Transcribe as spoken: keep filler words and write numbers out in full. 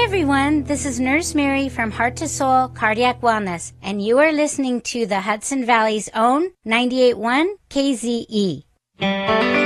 Hi everyone, this is Nurse Mary from Heart to Soul Cardiac Wellness, and you are listening to the Hudson Valley's own ninety-eight point one K Z E.